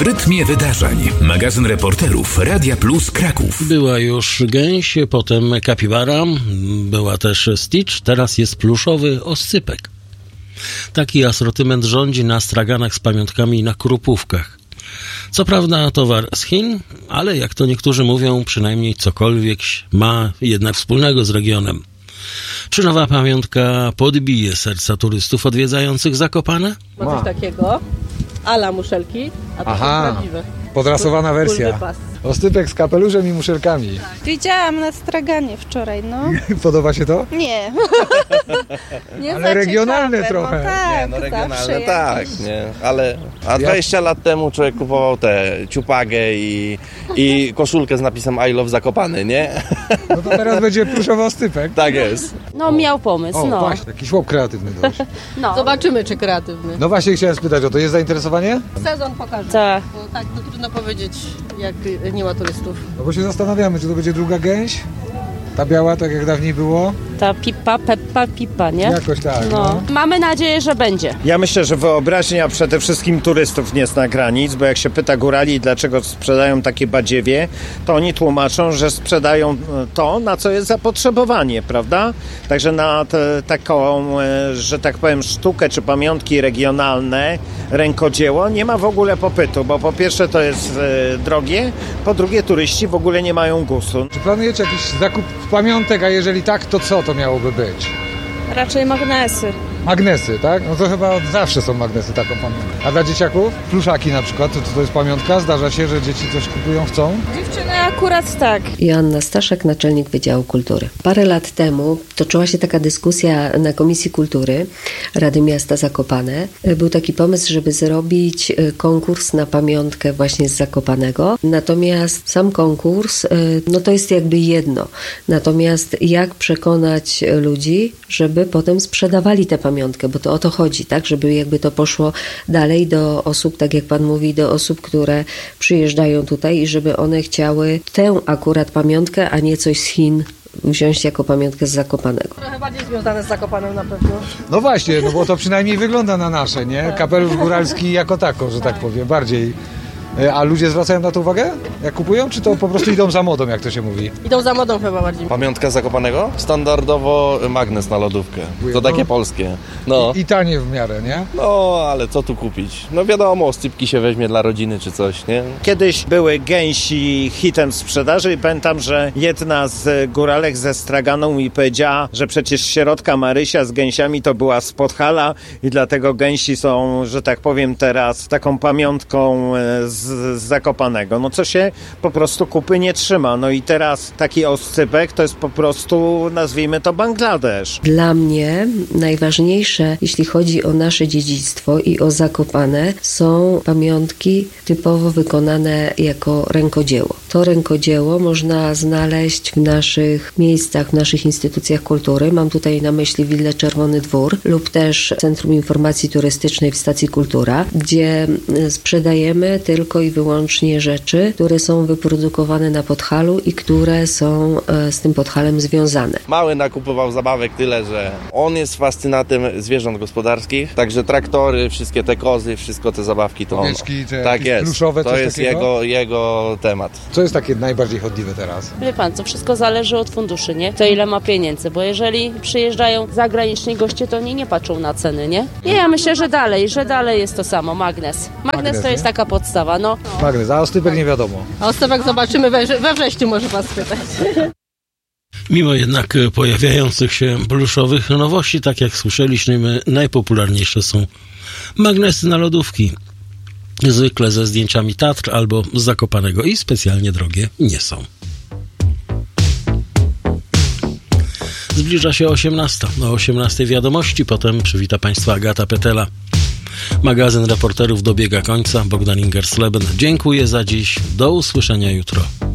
rytmie wydarzeń. Magazyn reporterów Radia Plus Kraków. Była już gęś, potem kapibara, była też Stitch, teraz jest pluszowy oscypek. Taki asortyment rządzi na straganach z pamiątkami i na krupówkach. Co prawda towar z Chin, ale jak to niektórzy mówią, przynajmniej cokolwiek ma jednak wspólnego z regionem. Czy nowa pamiątka podbije serca turystów odwiedzających Zakopane? Ma coś takiego, ala muszelki, a to są prawdziwe. Podrasowana wersja. Oscypek z kapeluszem i muszelkami. Widziałam na straganie wczoraj, no. Podoba się to? Nie. Nie ale regionalne trochę. No tak, nie, no regionalne tak, nie. Ale 20 lat temu człowiek kupował tę ciupagę i koszulkę z napisem I love Zakopany, nie? No to teraz będzie pluszowy oscypek. Tak jest. No miał pomysł, O, no. właśnie, jakiś chłop kreatywny dość. No. Zobaczymy, czy kreatywny. No właśnie chciałem spytać o to, jest zainteresowanie? Sezon pokaże. Tak. Bo tak, to trudno powiedzieć, jak nie ma turystów. No bo się zastanawiamy, czy to będzie druga gęś? Ta biała, tak jak dawniej było? Ta Peppa Pipa, nie? Jakoś tak, no. Mamy nadzieję, że będzie. Ja myślę, że wyobraźnia przede wszystkim turystów nie zna granic, bo jak się pyta górali, dlaczego sprzedają takie badziewie, to oni tłumaczą, że sprzedają to, na co jest zapotrzebowanie, prawda? Także na taką, że tak powiem, sztukę czy pamiątki regionalne, rękodzieło nie ma w ogóle popytu, bo po pierwsze to jest drogie, po drugie turyści w ogóle nie mają gustu. Czy planujecie jakiś zakup pamiątek, a jeżeli tak, to co to miałoby być? Raczej magnesy. Magnesy, tak? No to chyba od zawsze są magnesy taką pamiątką. A dla dzieciaków? Pluszaki na przykład, to jest pamiątka? Zdarza się, że dzieci coś kupują, chcą? Dziewczyny akurat tak. Joanna Staszek, naczelnik Wydziału Kultury. Parę lat temu toczyła się taka dyskusja na Komisji Kultury Rady Miasta Zakopane. Był taki pomysł, żeby zrobić konkurs na pamiątkę właśnie z Zakopanego. Natomiast sam konkurs, no to jest jakby jedno. Natomiast jak przekonać ludzi, żeby potem sprzedawali tę pamiątkę, bo to o to chodzi, tak? Żeby jakby to poszło dalej do osób, tak jak pan mówi, do osób, które przyjeżdżają tutaj i żeby one chciały tę akurat pamiątkę, a nie coś z Chin wziąć jako pamiątkę z Zakopanego. Trochę bardziej związane z Zakopanem na pewno. No właśnie, no bo to przynajmniej wygląda na nasze, nie? Kapelusz góralski jako tako, że tak powiem, bardziej. A ludzie zwracają na to uwagę, jak kupują, czy to po prostu idą za modą, jak to się mówi? Idą za modą chyba bardziej. Pamiątka Zakopanego? Standardowo magnes na lodówkę. To takie polskie. No. I tanie w miarę, nie? No, ale co tu kupić? No wiadomo, oscypki się weźmie dla rodziny czy coś, nie? Kiedyś były gęsi hitem w sprzedaży i pamiętam, że jedna z góralek ze straganą mi powiedziała, że przecież środka Marysia z gęsiami to była z Podhala i dlatego gęsi są, że tak powiem teraz, taką pamiątką z Zakopanego. No co się po prostu kupy nie trzyma. No i teraz taki oscypek to jest po prostu, nazwijmy to Bangladesz. Dla mnie najważniejsze, jeśli chodzi o nasze dziedzictwo i o Zakopane, są pamiątki typowo wykonane jako rękodzieło. To rękodzieło można znaleźć w naszych miejscach, w naszych instytucjach kultury. Mam tutaj na myśli Willę Czerwony Dwór lub też Centrum Informacji Turystycznej w Stacji Kultura, gdzie sprzedajemy tylko i wyłącznie rzeczy, które są wyprodukowane na Podhalu i które są z tym Podhalem związane. Mały nakupował zabawek tyle, że on jest fascynatem zwierząt gospodarskich, także traktory, wszystkie te kozy, wszystko te zabawki to Owieczki, on. te Tak jest, pluszowe, to jest takiego? jego temat. Co jest takie najbardziej chodliwe teraz? Wie pan, to wszystko zależy od funduszy, nie? To ile ma pieniędzy, bo jeżeli przyjeżdżają zagraniczni goście, to oni nie patrzą na ceny, nie? Nie, ja myślę, że dalej jest to samo, magnes. Magnes to jest taka podstawa, no. Magnes, a oscypek nie wiadomo. A oscypek zobaczymy we wrześniu, może pan spytać. Mimo jednak pojawiających się pluszowych nowości, tak jak słyszeliśmy, najpopularniejsze są magnesy na lodówki. Zwykle ze zdjęciami Tatr albo z Zakopanego i specjalnie drogie nie są. Zbliża się 18. O 18 wiadomości, potem przywita Państwa Agata Petela. Magazyn reporterów dobiega końca. Bogdan Ingersleben. Dziękuję za dziś. Do usłyszenia jutro.